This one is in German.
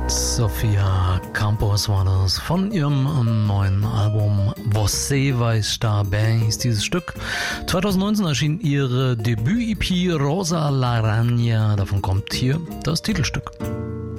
Sofia Campos war das von ihrem neuen Album Você Vai Estar Bem hieß dieses Stück. 2019 erschien ihre Debüt-EP Rosa Laranja. Davon kommt hier das Titelstück.